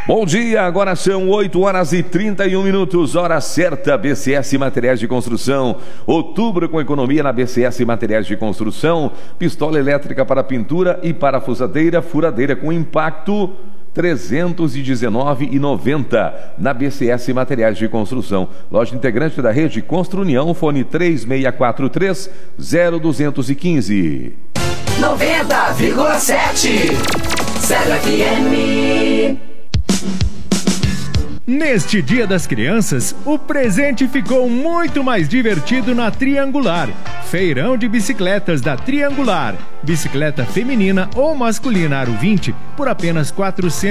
Bom dia, agora são 8h31, hora certa, BCS Materiais de Construção. Outubro com economia na BCS Materiais de Construção. Pistola elétrica para pintura e parafusadeira, furadeira com impacto, R$ 319,90 na BCS Materiais de Construção. Loja integrante da rede Construnião, fone 3643-0215. 90,7 Sério FM. Neste Dia das Crianças, o presente ficou muito mais divertido na Triangular. Feirão de bicicletas da Triangular. Bicicleta feminina ou masculina aro 20 por apenas R$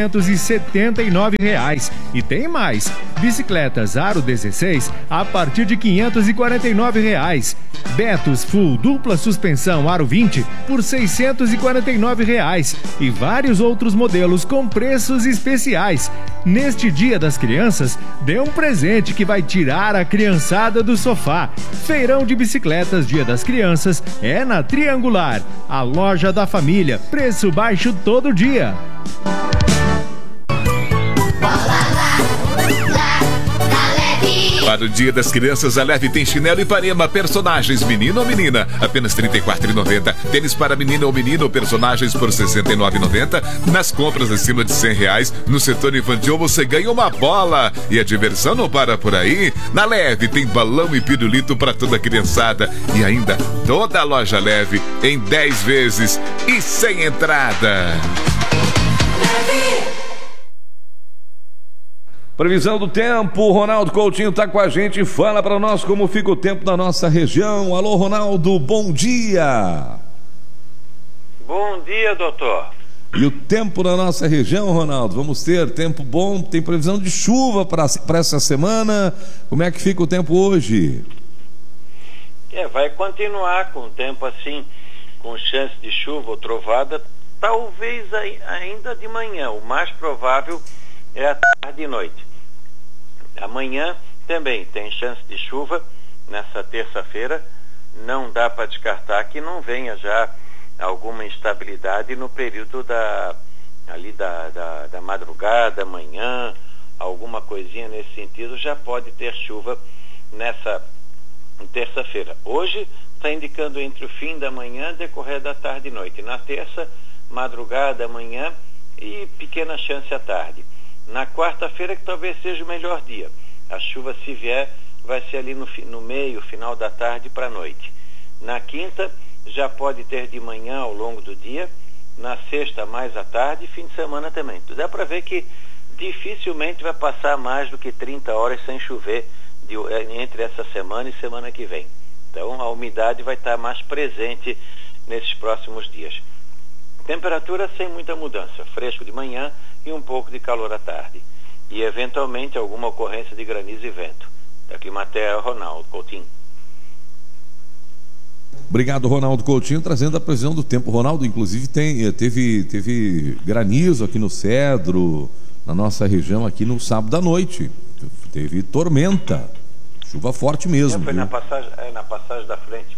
479,00. E tem mais, bicicletas aro 16 a partir de R$ 549,00. Betos Full dupla suspensão aro 20 por R$ 649,00. E vários outros modelos com preços especiais. Neste Dia das Crianças, dê um presente que vai tirar a criançada do sofá. Feirão de bicicletas Dia das Crianças é na Triangular, a loja da família. Preço baixo todo dia. Para o Dia das Crianças, a Leve tem chinelo Ipanema, personagens menino ou menina, apenas R$ 34,90. Tênis para menina ou menino, personagens por R$ 69,90. Nas compras acima de R$ 100, no setor infantil você ganha uma bola. E a diversão não para por aí. Na Leve tem balão e pirulito para toda a criançada. E ainda toda a loja Leve em 10 vezes e sem entrada. Leve. Previsão do tempo, Ronaldo Coutinho está com a gente, fala para nós como fica o tempo na nossa região. Alô, Ronaldo, bom dia. Bom dia, doutor. E o tempo na nossa região, Ronaldo, vamos ter tempo bom, tem previsão de chuva para essa semana, como é que fica o tempo hoje? Vai continuar com o tempo assim, com chance de chuva ou trovada, talvez ainda de manhã, o mais provável é à tarde e noite. Amanhã também tem chance de chuva, nessa terça-feira. Não dá para descartar que não venha já alguma instabilidade no período da madrugada, amanhã, alguma coisinha nesse sentido, já pode ter chuva nessa terça-feira. Hoje está indicando entre o fim da manhã e decorrer da tarde e noite. Na terça, madrugada, amanhã e pequena chance à tarde. Na quarta-feira que talvez seja o melhor dia. A chuva, se vier, vai ser ali no meio, final da tarde para a noite. Na quinta, já pode ter de manhã ao longo do dia. Na sexta, mais à tarde e fim de semana também. Dá para ver que dificilmente vai passar mais do que 30 horas sem chover entre essa semana e semana que vem. Então, a umidade vai estar mais presente nesses próximos dias. Temperatura sem muita mudança. Fresco de manhã e um pouco de calor à tarde. E, eventualmente, alguma ocorrência de granizo e vento. Da Climatea, Ronaldo Coutinho. Obrigado, Ronaldo Coutinho, trazendo a previsão do tempo. Ronaldo, inclusive, teve granizo aqui no Cedro, na nossa região, aqui no sábado à noite. Teve tormenta, chuva forte mesmo. Foi na passagem da frente.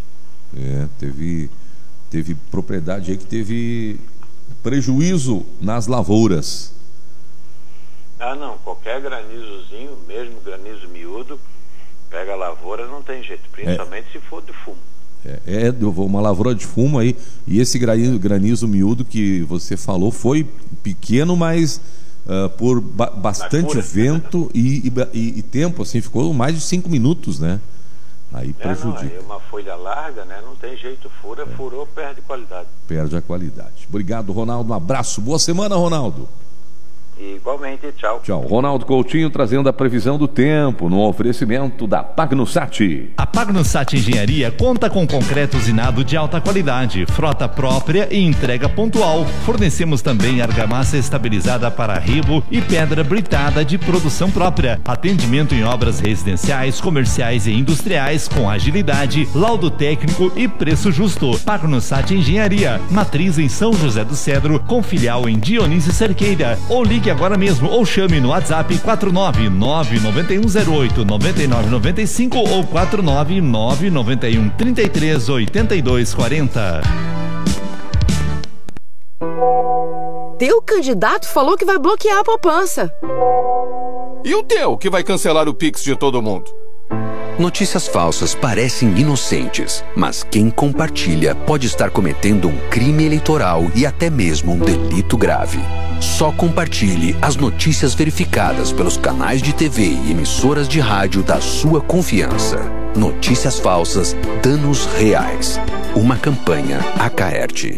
Teve propriedade aí que teve prejuízo nas lavouras. Não, qualquer granizozinho, mesmo granizo miúdo, pega a lavoura, não tem jeito, principalmente se for de fumo. Uma lavoura de fumo aí, e esse granizo miúdo que você falou foi pequeno, mas por bastante vento e tempo, assim, ficou mais de 5 minutos, né? Aí prejudica. Aí uma folha larga, né? Não tem jeito, furou, perde qualidade. Perde a qualidade. Obrigado, Ronaldo, um abraço, boa semana, Ronaldo. Igualmente, tchau. Tchau. Ronaldo Coutinho trazendo a previsão do tempo no oferecimento da Pagnosat. A Pagnosat Engenharia conta com concreto usinado de alta qualidade, frota própria e entrega pontual. Fornecemos também argamassa estabilizada para arribo e pedra britada de produção própria. Atendimento em obras residenciais, comerciais e industriais com agilidade, laudo técnico e preço justo. Pagnosat Engenharia, matriz em São José do Cedro, com filial em Dionísio Cerqueira. Ou ligue agora mesmo ou chame no WhatsApp 499-9108-9995 ou 499-9133-8240. Teu candidato falou que vai bloquear a poupança. E o teu, que vai cancelar o Pix de todo mundo? Notícias falsas parecem inocentes, mas quem compartilha pode estar cometendo um crime eleitoral e até mesmo um delito grave. Só compartilhe as notícias verificadas pelos canais de TV e emissoras de rádio da sua confiança. Notícias falsas, danos reais. Uma campanha Acaerte.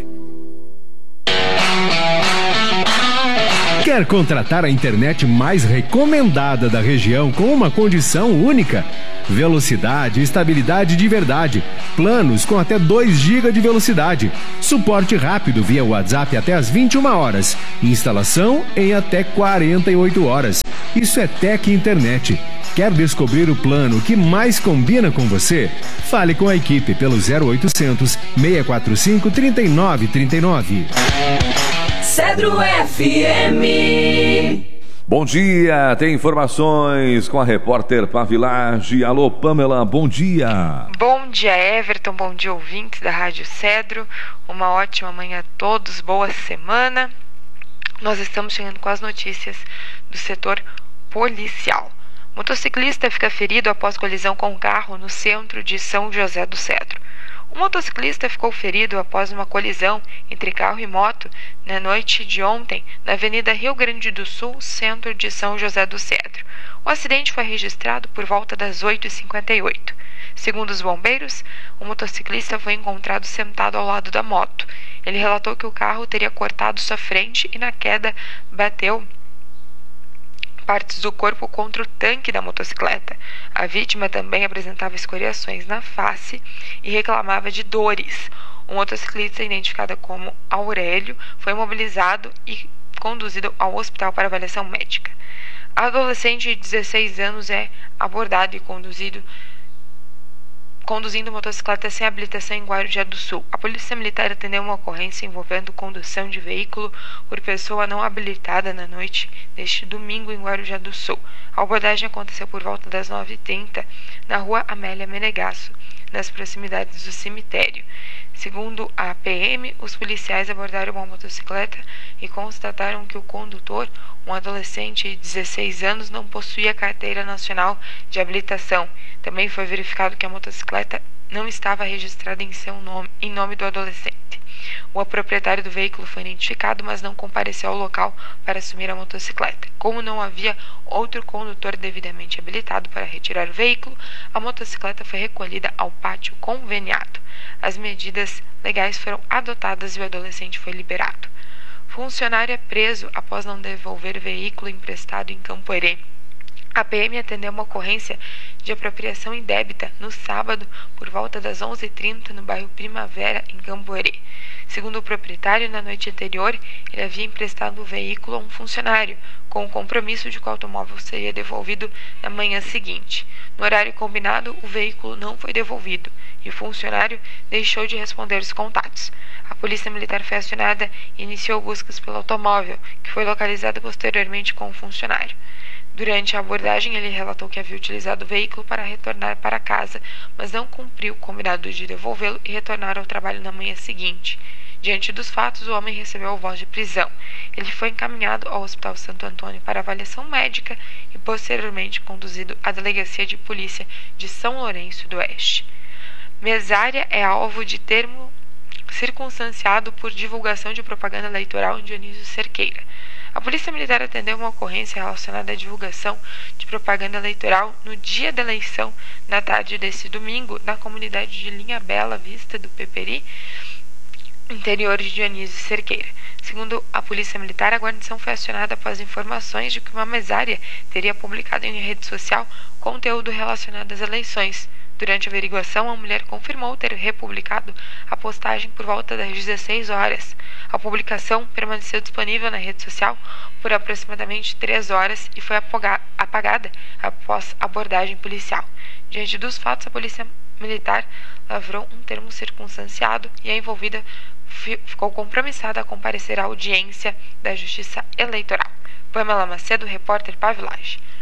Quer contratar a internet mais recomendada da região com uma condição única? Velocidade e estabilidade de verdade. Planos com até 2 GB de velocidade. Suporte rápido via WhatsApp até às 21 horas. Instalação em até 48 horas. Isso é Tec Internet. Quer descobrir o plano que mais combina com você? Fale com a equipe pelo 0800 645 3939. Cedro FM. Bom dia, tem informações com a repórter Pavilage. Alô, Pamela, bom dia. Bom dia, Everton, bom dia, ouvintes da Rádio Cedro. Uma ótima manhã a todos, boa semana. Nós estamos chegando com as notícias do setor policial. Motociclista fica ferido após colisão com um carro no centro de São José do Cedro. Um motociclista ficou ferido após uma colisão entre carro e moto na noite de ontem na Avenida Rio Grande do Sul, centro de São José do Cedro. O acidente foi registrado por volta das 8h58. Segundo os bombeiros, o motociclista foi encontrado sentado ao lado da moto. Ele relatou que o carro teria cortado sua frente e na queda bateu partes do corpo contra o tanque da motocicleta. A vítima também apresentava escoriações na face e reclamava de dores. O motociclista, identificado como Aurélio, foi imobilizado e conduzido ao hospital para avaliação médica. A adolescente de 16 anos é abordado e conduzindo motocicleta sem habilitação em Guarujá do Sul. A Polícia Militar atendeu uma ocorrência envolvendo condução de veículo por pessoa não habilitada na noite deste domingo em Guarujá do Sul. A abordagem aconteceu por volta das 9h30 na rua Amélia Menegasso, nas proximidades do cemitério. Segundo a PM, os policiais abordaram uma motocicleta e constataram que o condutor, um adolescente de 16 anos, não possuía carteira nacional de habilitação. Também foi verificado que a motocicleta não estava registrada em nome do adolescente. O proprietário do veículo foi identificado, mas não compareceu ao local para assumir a motocicleta. Como não havia outro condutor devidamente habilitado para retirar o veículo, a motocicleta foi recolhida ao pátio conveniado. As medidas legais foram adotadas e o adolescente foi liberado. Funcionário é preso após não devolver veículo emprestado em Campoerê. A PM atendeu uma ocorrência de apropriação indébita no sábado por volta das 11h30 no bairro Primavera, em Campoerê. Segundo o proprietário, na noite anterior, ele havia emprestado o veículo a um funcionário, com o compromisso de que o automóvel seria devolvido na manhã seguinte. No horário combinado, o veículo não foi devolvido e o funcionário deixou de responder os contatos. A Polícia Militar foi acionada e iniciou buscas pelo automóvel, que foi localizado posteriormente com o funcionário. Durante a abordagem, ele relatou que havia utilizado o veículo para retornar para casa, mas não cumpriu o combinado de devolvê-lo e retornar ao trabalho na manhã seguinte. Diante dos fatos, o homem recebeu a voz de prisão. Ele foi encaminhado ao Hospital Santo Antônio para avaliação médica e posteriormente conduzido à Delegacia de Polícia de São Lourenço do Oeste. Mesária é alvo de termo circunstanciado por divulgação de propaganda eleitoral em Dionísio Cerqueira. A Polícia Militar atendeu uma ocorrência relacionada à divulgação de propaganda eleitoral no dia da eleição, na tarde desse domingo, na comunidade de Linha Bela Vista do Peperi, interior de Dionísio Cerqueira. Segundo a Polícia Militar, a guarnição foi acionada após informações de que uma mesária teria publicado em rede social conteúdo relacionado às eleições. Durante a averiguação, a mulher confirmou ter republicado a postagem por volta das 16 horas. A publicação permaneceu disponível na rede social por aproximadamente 3 horas e foi apagada após abordagem policial. Diante dos fatos, a Polícia Militar lavrou um termo circunstanciado e a envolvida ficou compromissada a comparecer à audiência da Justiça Eleitoral. Pamela Macedo, repórter Pavilage.